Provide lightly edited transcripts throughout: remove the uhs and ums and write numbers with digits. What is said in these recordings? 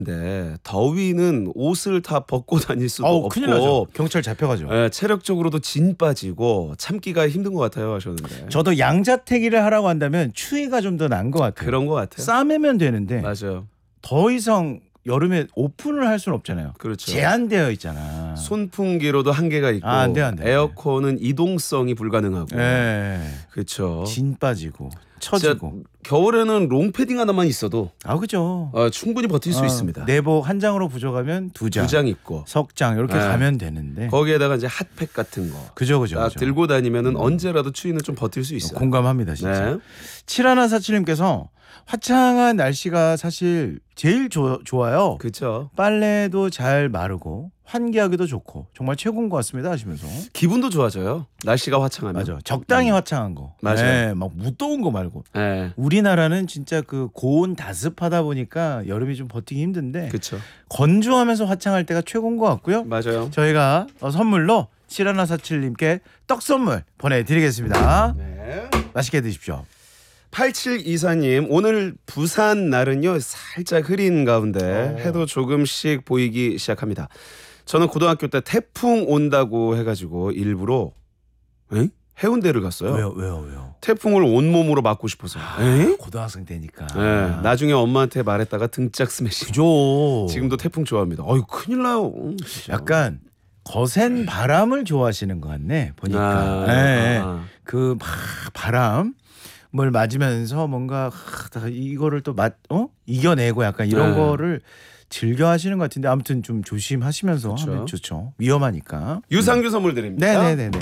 네, 더위는 옷을 다 벗고 다닐 수도 큰일 나죠. 없고 경찰 잡혀가죠. 체력적으로도 진 빠지고 참기가 힘든 것 같아요 하셨는데. 저도 양자택일을 하라고 한다면 추위가 좀 더 난 것 같아요. 그런 것 같아요. 싸매면 되는데 맞아요. 더 이상 여름에 오픈을 할 수는 없잖아요. 그렇죠. 제한되어 있잖아. 손풍기로도 한계가 있고 안 돼. 에어컨은 이동성이 불가능하고. 그렇죠. 진 빠지고 처지고. 겨울에는 롱패딩 하나만 있어도 그죠. 충분히 버틸 수 있습니다. 내복 한 장으로 부족하면 두 장 입고 석 장 이렇게 가면 되는데. 거기에다가 이제 핫팩 같은 거 그죠. 들고 다니면은 언제라도 추위는 좀 버틸 수 있어요. 공감합니다 진짜. 네. 7147님께서 화창한 날씨가 사실 제일 좋아요. 그렇죠. 빨래도 잘 마르고 환기하기도 좋고 정말 최고인 것 같습니다 하시면서. 기분도 좋아져요. 날씨가 화창하면. 맞아. 적당히 화창한 거. 맞아요. 막 무더운 거 말고. 네. 우리나라는 진짜 그 고온 다습하다 보니까 여름이 좀 버티기 힘든데. 그렇죠. 건조하면서 화창할 때가 최고인 것 같고요. 맞아요. 저희가 선물로 7147님께 떡 선물 보내드리겠습니다. 네. 맛있게 드십시오. 8724님, 오늘 부산 날은요 살짝 흐린 가운데 해도 조금씩 보이기 시작합니다. 저는 고등학교 때 태풍 온다고 해가지고 일부러 해운대를 갔어요. 왜요? 태풍을 온몸으로 맞고 싶어서. 고등학생 때니까. 네, 나중에 엄마한테 말했다가 등짝 스매시. 그죠. 지금도 태풍 좋아합니다. 큰일 나요. 진짜. 약간 거센 바람을 좋아하시는 것 같네 보니까. 그 막 바람을 맞으면서 뭔가 이거를 또 이겨내고 약간 이런 거를 즐겨 하시는 것 같은데 아무튼 좀 조심하시면서 하면 좋죠. 위험하니까. 유산균 선물 드립니다. 네네네네.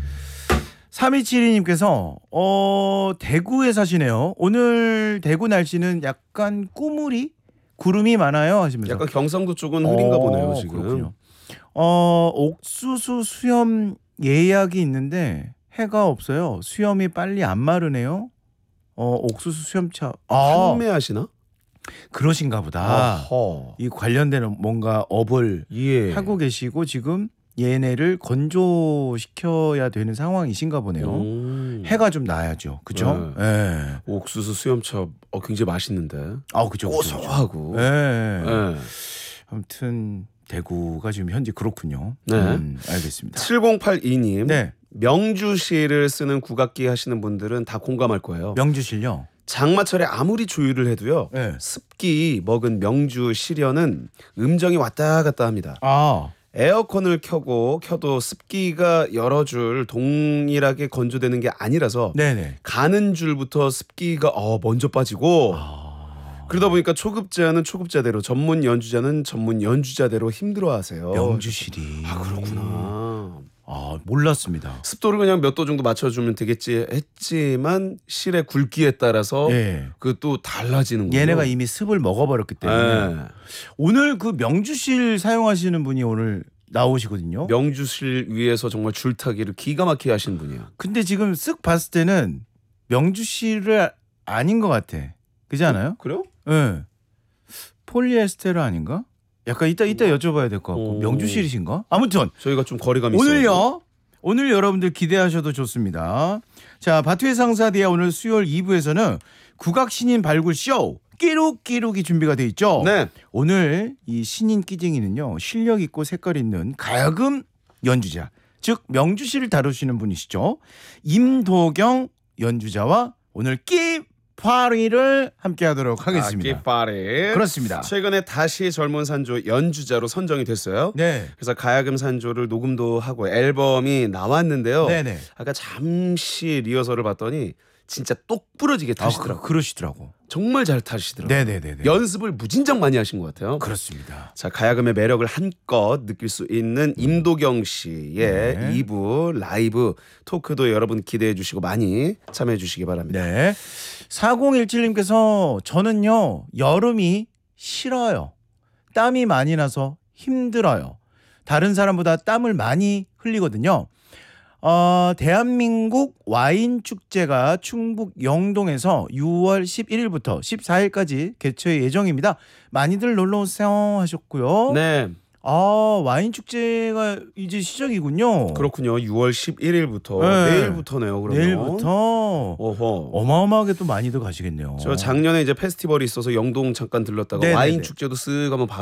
3272님께서 대구에 사시네요. 오늘 대구 날씨는 약간 구름이 많아요 하시면서. 약간 경상도 쪽은 흐린가 보네요 지금. 그렇군요. 옥수수 수염 예약이 있는데 해가 없어요. 수염이 빨리 안 마르네요. 옥수수 수염차 판매하시나? 그러신가 보다. 어허. 이 관련된 뭔가 업을 하고 계시고 지금 얘네를 건조시켜야 되는 상황이신가 보네요. 해가 좀 나야죠. 그죠? 네. 옥수수 수염차 굉장히 맛있는데. 그죠. 고소하고. 아무튼 대구가 지금 현재 그렇군요. 네. 알겠습니다. 7082님. 네. 명주시를 쓰는 국악기 하시는 분들은 다 공감할 거예요. 명주실요? 장마철에 아무리 조율을 해도요. 습기 먹은 명주 시련은 음정이 왔다 갔다 합니다. 에어컨을 켜도 습기가 여러 줄 동일하게 건조되는 게 아니라서 가는 줄부터 습기가 먼저 빠지고 그러다 보니까 초급자는 초급자대로 전문 연주자는 전문 연주자대로 힘들어하세요. 명주실이. 그렇구나. 몰랐습니다. 습도를 그냥 몇 도 정도 맞춰주면 되겠지 했지만 실의 굵기에 따라서 그 또 달라지는 거예요. 얘네가 이미 습을 먹어버렸기 때문에. 오늘 그 명주실 사용하시는 분이 오늘 나오시거든요. 명주실 위에서 정말 줄타기를 기가 막히게 하시는 분이에요. 근데 지금 쓱 봤을 때는 명주실을 아닌 것 같아. 그렇지 않아요? 그래요? 네. 폴리에스테르 아닌가? 약간 이따 여쭤봐야 될 것 같고. 명주실이신가? 아무튼 저희가 좀 거리감이 있어요. 오늘 여러분들 기대하셔도 좋습니다. 자, 바투의 상사디아 오늘 수요일 2부에서는 국악 신인 발굴 쇼 끼룩끼룩이 준비가 돼 있죠. 네. 오늘 이 신인 끼쟁이는요 실력 있고 색깔 있는 가야금 연주자, 즉 명주실을 다루시는 분이시죠. 임도경 연주자와 오늘 끼파리를 함께하도록 하겠습니다. 끼파리. 그렇습니다. 최근에 다시 젊은 산조 연주자로 선정이 됐어요. 네. 그래서 가야금 산조를 녹음도 하고 앨범이 나왔는데요. 네네. 아까 잠시 리허설을 봤더니 진짜 똑 부러지게 타시더라고요. 그러시더라고. 정말 잘 타시더라고요. 네네네. 연습을 무진장 많이 하신 것 같아요. 그렇습니다. 자, 가야금의 매력을 한껏 느낄 수 있는 임도경 씨의 2부 라이브 토크도 여러분 기대해 주시고 많이 참여해 주시기 바랍니다. 네. 4017님께서 저는요 여름이 싫어요. 땀이 많이 나서 힘들어요. 다른 사람보다 땀을 많이 흘리거든요. 대한민국 와인 축제가 충북 영동에서 6월 11일부터 14일까지 개최 예정입니다. 많이들 놀러 오세요 하셨고요. 네. 와인 축제가 이제 시작이군요. 그렇군요. 6월 11일부터 네. 내일부터네요. 그러면 내일부터 어허. 어마어마하게 또 많이들 가시겠네요. 저 작년에 이제 페스티벌이 있어서 영동 잠깐 들렀다가 네네네. 와인 축제도 쓱 한번